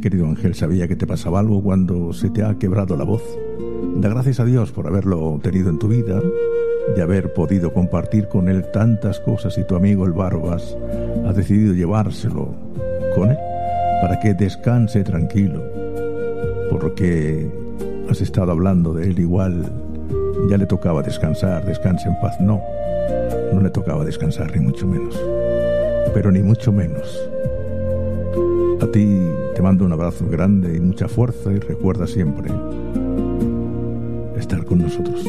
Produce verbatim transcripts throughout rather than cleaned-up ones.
querido Ángel, sabía que te pasaba algo cuando se te ha quebrado la voz. Da gracias a Dios por haberlo tenido en tu vida y haber podido compartir con él tantas cosas, y tu amigo el Barbas ha decidido llevárselo con él para que descanse tranquilo. Porque has estado hablando de él, igual ya le tocaba descansar, descanse en paz. No, no le tocaba descansar, ni mucho menos. Pero ni mucho menos. A ti te mando un abrazo grande y mucha fuerza, y recuerda siempre estar con nosotros.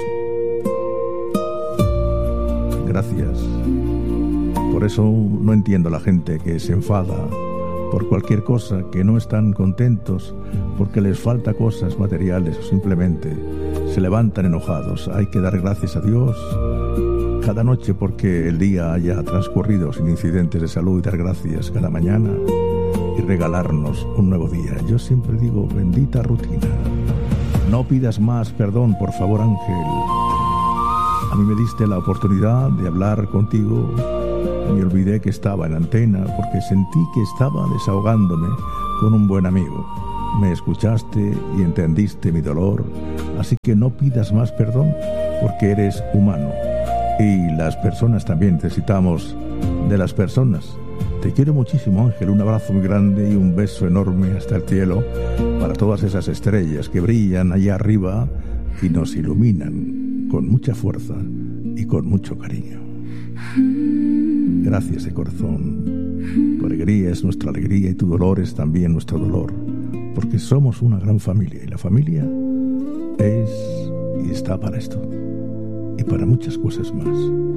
Gracias. Por eso no entiendo a la gente que se enfada por cualquier cosa, que no están contentos porque les falta cosas materiales o simplemente se levantan enojados. Hay que dar gracias a Dios cada noche porque el día haya transcurrido sin incidentes de salud, y dar gracias cada mañana y regalarnos un nuevo día. Yo siempre digo, bendita rutina. No pidas más perdón, por favor, Ángel. A mí me diste la oportunidad de hablar contigo. Me olvidé que estaba en antena porque sentí que estaba desahogándome con un buen amigo. Me escuchaste y entendiste mi dolor, así que no pidas más perdón porque eres humano. Y las personas también necesitamos de las personas. Te quiero muchísimo, Ángel. Un abrazo muy grande y un beso enorme hasta el cielo para todas esas estrellas que brillan allá arriba y nos iluminan con mucha fuerza y con mucho cariño. Gracias de corazón. Tu alegría es nuestra alegría y tu dolor es también nuestro dolor, porque somos una gran familia, y la familia es y está para esto y para muchas cosas más.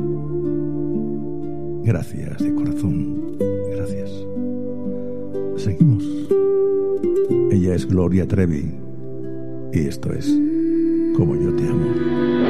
Gracias de corazón. Gracias. Seguimos. Ella es Gloria Trevi y esto es Como yo te amo.